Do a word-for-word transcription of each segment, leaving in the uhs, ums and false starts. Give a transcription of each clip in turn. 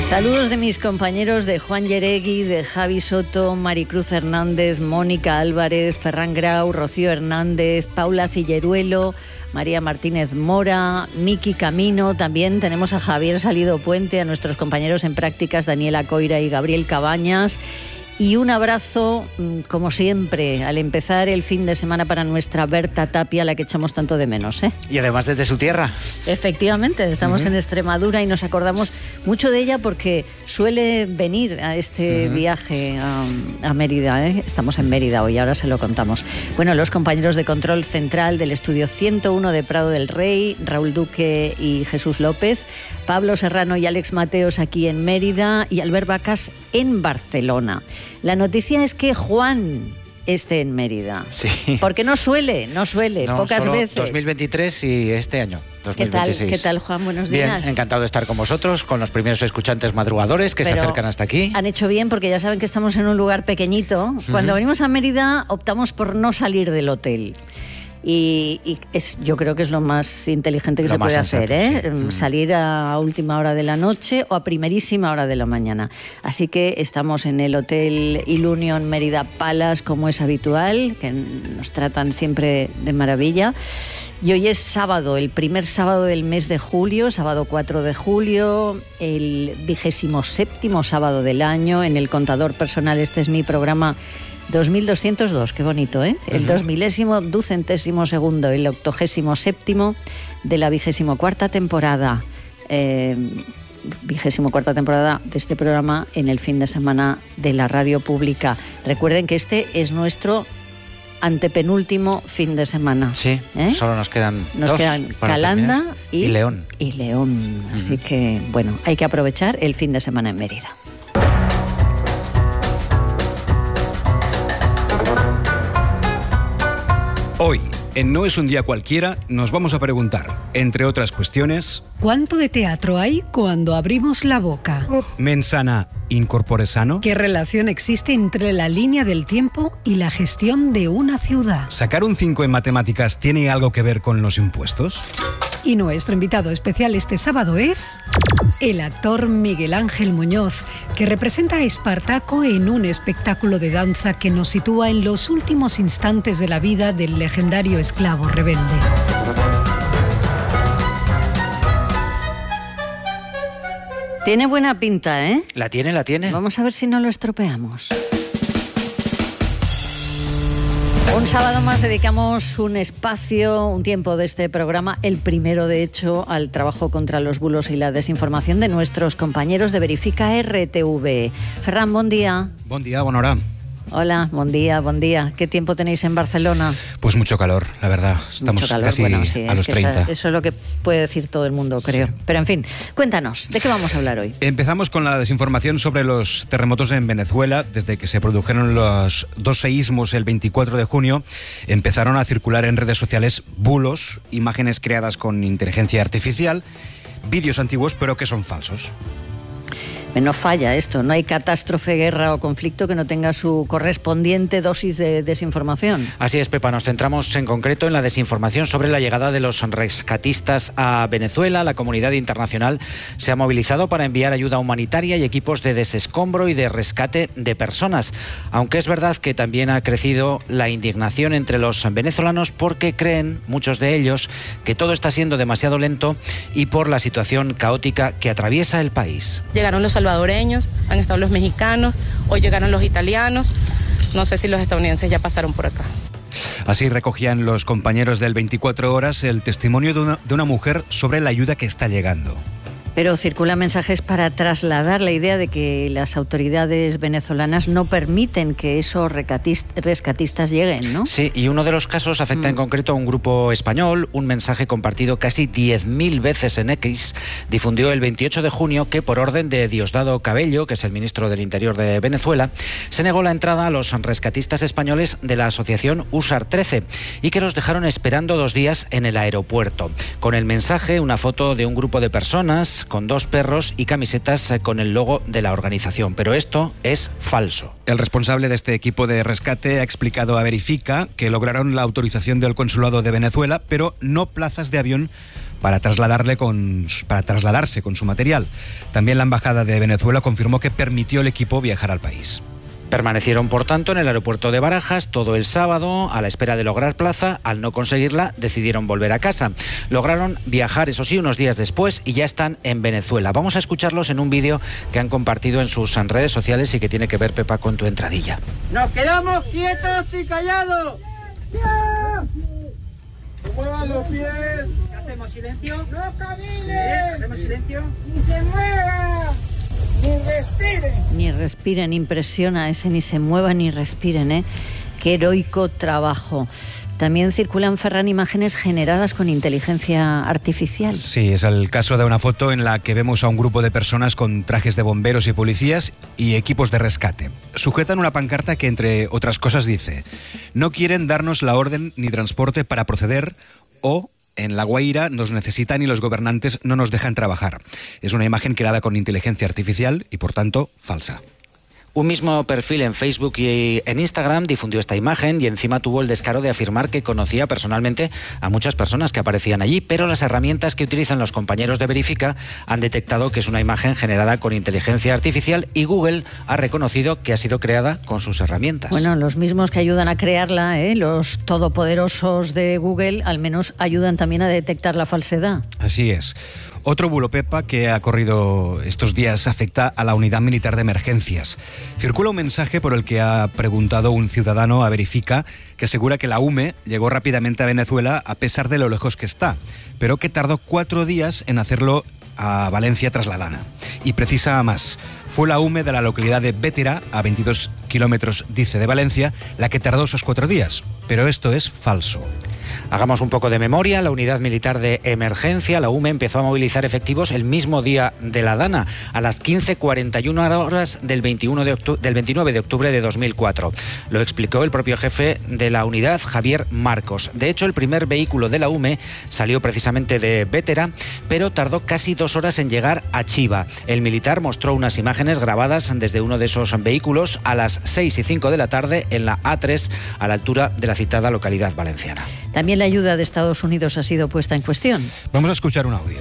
Saludos de mis compañeros de Juan Yeregui, de Javi Soto, Maricruz Hernández, Mónica Álvarez, Ferran Grau, Rocío Hernández, Paula Cilleruelo, María Martínez Mora, Miki Camino. También tenemos a Javier Salido Puente, a nuestros compañeros en prácticas Daniela Coira y Gabriel Cabañas. Y un abrazo, como siempre, al empezar el fin de semana para nuestra Berta Tapia, la que echamos tanto de menos, ¿eh? Y además desde su tierra. Efectivamente, estamos uh-huh. en Extremadura y nos acordamos mucho de ella porque suele venir a este uh-huh. viaje a, a Mérida, ¿eh? Estamos en Mérida hoy, ahora se lo contamos. Bueno, los compañeros de control central del estudio ciento uno de Prado del Rey, Raúl Duque y Jesús López, Pablo Serrano y Alex Mateos aquí en Mérida y Albert Vacas en Barcelona. La noticia es que Juan esté en Mérida. Sí. Porque no suele, no suele, no, pocas solo veces. dos mil veintitrés y este año, dos mil veintiséis. ¿Qué tal, ¿Qué tal Juan? Buenos días. Bien, encantado de estar con vosotros, con los primeros escuchantes madrugadores que Pero se acercan hasta aquí. Han hecho bien porque ya saben que estamos en un lugar pequeñito. Cuando uh-huh. venimos a Mérida optamos por no salir del hotel. Y, y es, yo creo que es lo más inteligente que lo se puede sensato, hacer, ¿eh? Sí. Mm. Salir a última hora de la noche o a primerísima hora de la mañana. Así que estamos en el Hotel Ilunion Mérida Palace, como es habitual, que nos tratan siempre de maravilla. Y hoy es sábado, el primer sábado del mes de julio, sábado cuatro de julio, el vigésimo séptimo sábado del año. En el contador personal, este es mi programa dos mil doscientos dos, qué bonito, ¿eh? El uh-huh. dos milésimo, ducentésimo segundo, el octogésimo séptimo de la vigésimo cuarta temporada, eh, vigésimo cuarta temporada de este programa en el fin de semana de la radio pública. Recuerden que este es nuestro antepenúltimo fin de semana. Sí, ¿eh? Solo nos quedan nos dos quedan para Calanda y, y León. Y León. Uh-huh. Así que, bueno, hay que aprovechar el fin de semana en Mérida. Hoy, en No es un día cualquiera, nos vamos a preguntar, entre otras cuestiones... ¿Cuánto de teatro hay cuando abrimos la boca? ¿Mens sana, in corpore sano? ¿Qué relación existe entre la línea del tiempo y la gestión de una ciudad? ¿Sacar un cinco en matemáticas tiene algo que ver con los impuestos? Y nuestro invitado especial este sábado es el actor Miguel Ángel Muñoz, que representa a Espartaco en un espectáculo de danza que nos sitúa en los últimos instantes de la vida del legendario esclavo rebelde. Tiene buena pinta, ¿eh? La tiene, la tiene. Vamos a ver si no lo estropeamos. Un sábado más dedicamos un espacio, un tiempo de este programa, el primero de hecho, al trabajo contra los bulos y la desinformación de nuestros compañeros de Verifica R T V. Ferran, buen día. Buen día, bona hora. Hola, buen día, buen día. ¿Qué tiempo tenéis en Barcelona? Pues mucho calor, la verdad. Estamos calor, casi bueno, sí, a los treinta. Eso, eso es lo que puede decir todo el mundo, creo. Sí. Pero en fin, cuéntanos, ¿de qué vamos a hablar hoy? Empezamos con la desinformación sobre los terremotos en Venezuela. Desde que se produjeron los dos seísmos el veinticuatro de junio, empezaron a circular en redes sociales bulos, imágenes creadas con inteligencia artificial, vídeos antiguos pero que son falsos. No falla esto, no hay catástrofe, guerra o conflicto que no tenga su correspondiente dosis de desinformación. Así es, Pepa, nos centramos en concreto en la desinformación sobre la llegada de los rescatistas a Venezuela. La comunidad internacional se ha movilizado para enviar ayuda humanitaria y equipos de desescombro y de rescate de personas, aunque es verdad que también ha crecido la indignación entre los venezolanos porque creen, muchos de ellos, que todo está siendo demasiado lento y por la situación caótica que atraviesa el país. Llegaron los salvadoreños, han estado los mexicanos, hoy llegaron los italianos, no sé si los estadounidenses ya pasaron por acá. Así recogían los compañeros del veinticuatro horas el testimonio de una, de una mujer sobre la ayuda que está llegando. Pero circulan mensajes para trasladar la idea de que las autoridades venezolanas no permiten que esos rescatistas lleguen, ¿no? Sí, y uno de los casos afecta mm. en concreto a un grupo español. Un mensaje compartido casi diez mil veces en X difundió el veintiocho de junio que, por orden de Diosdado Cabello, que es el ministro del Interior de Venezuela, se negó la entrada a los rescatistas españoles de la asociación U S A R trece y que los dejaron esperando dos días en el aeropuerto. Con el mensaje, una foto de un grupo de personas con dos perros y camisetas con el logo de la organización. Pero esto es falso. El responsable de este equipo de rescate ha explicado a Verifica que lograron la autorización del Consulado de Venezuela, pero no plazas de avión para, trasladarle con, para trasladarse con su material. También la Embajada de Venezuela confirmó que permitió al equipo viajar al país. Permanecieron, por tanto, en el aeropuerto de Barajas todo el sábado a la espera de lograr plaza. Al no conseguirla, decidieron volver a casa. Lograron viajar, eso sí, unos días después y ya están en Venezuela. Vamos a escucharlos en un vídeo que han compartido en sus redes sociales y que tiene que ver, Pepa, con tu entradilla. ¡Nos quedamos quietos y callados! ¡Muevan los pies! ¿Hacemos silencio? ¡No caminen! ¿Hacemos silencio? ¡Ni se mueva! ¡Ni respiren! Ni respiren, impresiona ese ni se muevan ni respiren, ¿eh? Qué heroico trabajo. También circulan, Ferran, imágenes generadas con inteligencia artificial. Sí, es el caso de una foto en la que vemos a un grupo de personas con trajes de bomberos y policías y equipos de rescate. Sujetan una pancarta que, entre otras cosas, dice: no quieren darnos la orden ni transporte para proceder, o en La Guaira nos necesitan y los gobernantes no nos dejan trabajar. Es una imagen creada con inteligencia artificial y, por tanto, falsa. Un mismo perfil en Facebook y en Instagram difundió esta imagen y encima tuvo el descaro de afirmar que conocía personalmente a muchas personas que aparecían allí, pero las herramientas que utilizan los compañeros de Verifica han detectado que es una imagen generada con inteligencia artificial y Google ha reconocido que ha sido creada con sus herramientas. Bueno, los mismos que ayudan a crearla, ¿eh? Los todopoderosos de Google, al menos ayudan también a detectar la falsedad. Así es. Otro bulo, Pepa, que ha corrido estos días afecta a la Unidad Militar de Emergencias. Circula un mensaje por el que ha preguntado un ciudadano a Verifica que asegura que la U M E llegó rápidamente a Venezuela a pesar de lo lejos que está, pero que tardó cuatro días en hacerlo a Valencia tras la Dana. Y precisa más, fue la U M E de la localidad de Bétera, a veintidós kilómetros, dice, de Valencia, la que tardó esos cuatro días. Pero esto es falso. Hagamos un poco de memoria. La Unidad Militar de Emergencia, la U M E, empezó a movilizar efectivos el mismo día de la Dana, a las quince cuarenta y una horas del, veintiuno de octubre, del veintinueve de octubre de dos mil cuatro. Lo explicó el propio jefe de la unidad, Javier Marcos. De hecho, el primer vehículo de la U M E salió precisamente de Bétera, pero tardó casi dos horas en llegar a Chiva. El militar mostró unas imágenes grabadas desde uno de esos vehículos a las seis y cinco de la tarde en la A tres, a la altura de la citada localidad valenciana. También la ayuda de Estados Unidos ha sido puesta en cuestión. Vamos a escuchar un audio.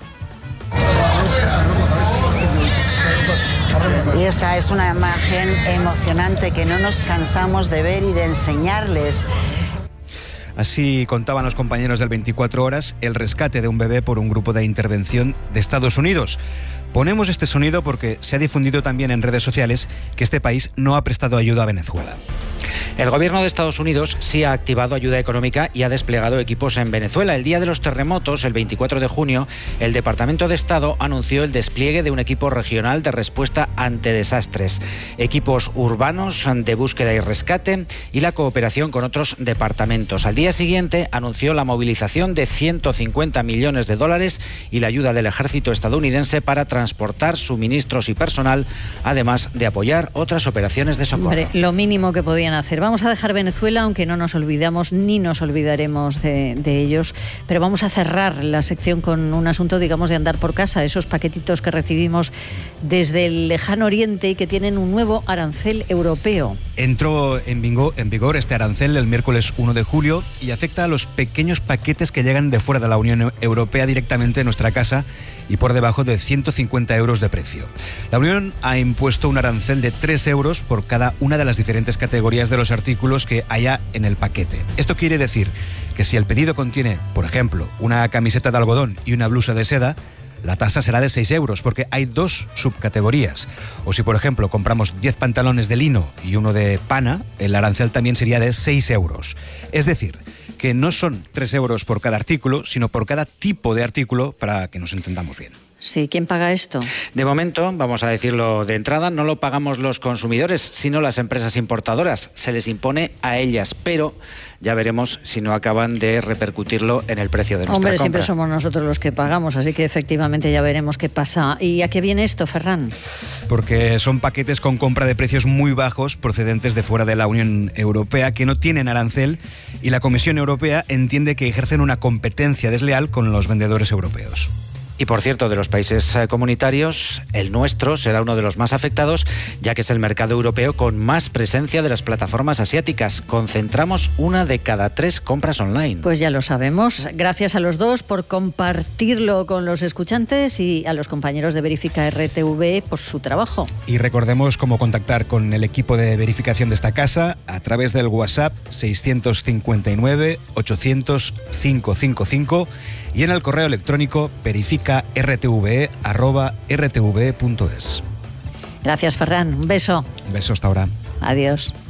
Y esta es una imagen emocionante que no nos cansamos de ver y de enseñarles. Así contaban los compañeros del veinticuatro horas el rescate de un bebé por un grupo de intervención de Estados Unidos. Ponemos este sonido porque se ha difundido también en redes sociales que este país no ha prestado ayuda a Venezuela. El gobierno de Estados Unidos sí ha activado ayuda económica y ha desplegado equipos en Venezuela. El día de los terremotos, el veinticuatro de junio, el Departamento de Estado anunció el despliegue de un equipo regional de respuesta ante desastres, equipos urbanos de búsqueda y rescate y la cooperación con otros departamentos. Al día siguiente anunció la movilización de ciento cincuenta millones de dólares y la ayuda del ejército estadounidense para transportar suministros y personal, además de apoyar otras operaciones de socorro. Hombre, lo mínimo que podían hacer. Vamos a dejar Venezuela, aunque no nos olvidamos ni nos olvidaremos de, de ellos, pero vamos a cerrar la sección con un asunto, digamos, de andar por casa, esos paquetitos que recibimos desde el lejano oriente y que tienen un nuevo arancel europeo. Entró en vigor, en vigor este arancel el miércoles uno de julio y afecta a los pequeños paquetes que llegan de fuera de la Unión Europea directamente a nuestra casa y por debajo de ciento cincuenta euros de precio. La Unión ha impuesto un arancel de tres euros por cada una de las diferentes categorías de los artículos que haya en el paquete. Esto quiere decir que si el pedido contiene, por ejemplo, una camiseta de algodón y una blusa de seda, la tasa será de seis euros, porque hay dos subcategorías. O si, por ejemplo, compramos diez pantalones de lino y uno de pana, el arancel también sería de seis euros. Es decir, que no son tres euros por cada artículo, sino por cada tipo de artículo, para que nos entendamos bien. Sí, ¿quién paga esto? De momento, vamos a decirlo de entrada, no lo pagamos los consumidores, sino las empresas importadoras. Se les impone a ellas, pero ya veremos si no acaban de repercutirlo en el precio de nuestra Hombre, compra. siempre somos nosotros los que pagamos, así que efectivamente ya veremos qué pasa. ¿Y a qué viene esto, Ferran? Porque son paquetes con compra de precios muy bajos procedentes de fuera de la Unión Europea que no tienen arancel y la Comisión Europea entiende que ejercen una competencia desleal con los vendedores europeos. Y por cierto, de los países eh, comunitarios, el nuestro será uno de los más afectados, ya que es el mercado europeo con más presencia de las plataformas asiáticas. Concentramos una de cada tres compras online. Pues ya lo sabemos. Gracias a los dos por compartirlo con los escuchantes y a los compañeros de Verifica R T V por su trabajo. Y recordemos cómo contactar con el equipo de verificación de esta casa a través del WhatsApp seiscientos cincuenta y nueve ochocientos cinco cinco cinco y en el correo electrónico verifica r t v e arroba r t v punto es. Gracias, Ferran. Un beso. Un beso hasta ahora. Adiós.